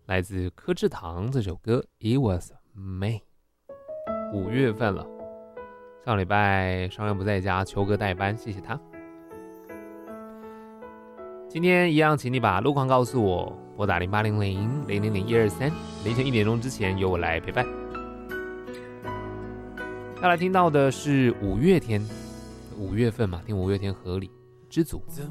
来自柯智堂这首歌 It Was May。 5月份了，上礼拜商人不在家，秋哥代班，谢谢他。今天一样，请你把路况告诉我，拨打0800-000-123，凌晨1点钟之前由我来陪伴。要来听到的是五月天，5月份嘛，听五月天合理知足。